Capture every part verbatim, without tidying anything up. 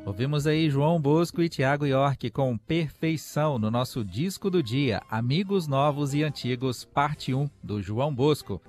Ouvimos aí João Bosco e Thiago York com Perfeição no nosso disco do dia, Amigos Novos e Antigos, parte um, do João Bosco.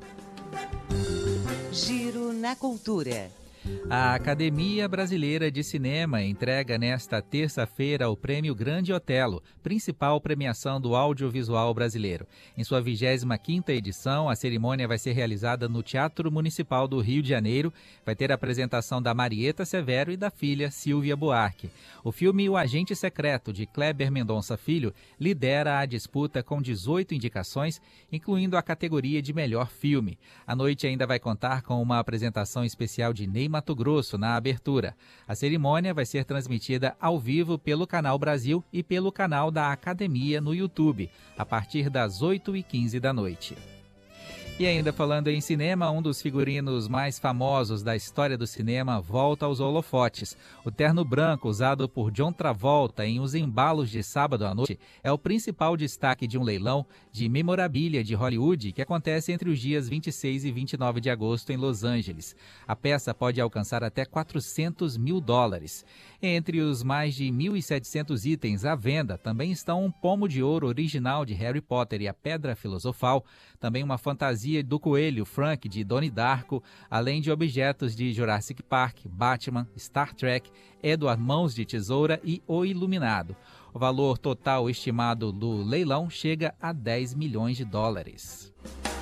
Giro na Cultura. A Academia Brasileira de Cinema entrega nesta terça-feira o Prêmio Grande Otelo, principal premiação do audiovisual brasileiro. Em sua vigésima quinta edição, a cerimônia vai ser realizada no Teatro Municipal do Rio de Janeiro. Vai ter a apresentação da Marieta Severo e da filha Silvia Buarque. O filme O Agente Secreto, de Kleber Mendonça Filho, lidera a disputa com dezoito indicações, incluindo a categoria de melhor filme. A noite ainda vai contar com uma apresentação especial de Ney Mato Grosso na abertura. A cerimônia vai ser transmitida ao vivo pelo Canal Brasil e pelo canal da Academia no YouTube, a partir das oito e quinze da noite. E ainda falando em cinema, um dos figurinos mais famosos da história do cinema volta aos holofotes. O terno branco usado por John Travolta em Os Embalos de Sábado à Noite é o principal destaque de um leilão de memorabilia de Hollywood que acontece entre os dias vinte e seis e vinte e nove de agosto em Los Angeles. A peça pode alcançar até quatrocentos mil dólares. Entre os mais de mil e setecentos itens à venda também estão um pomo de ouro original de Harry Potter e a Pedra Filosofal, também uma fantasia do coelho Frank de Donnie Darko, além de objetos de Jurassic Park, Batman, Star Trek, Edward Mãos de Tesoura e O Iluminado. O valor total estimado do leilão chega a dez milhões de dólares.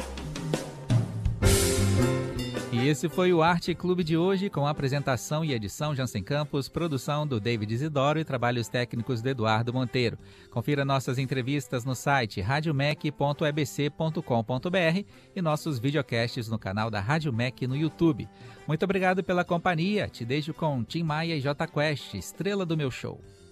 E esse foi o Arte Clube de hoje, com a apresentação e edição Jansen Campos, produção do David Isidoro e trabalhos técnicos do Eduardo Monteiro. Confira nossas entrevistas no site radiomec ponto e b c ponto com ponto b r e nossos videocasts no canal da Rádio Mec no YouTube. Muito obrigado pela companhia, te deixo com Tim Maia e J Quest, Estrela do Meu Show.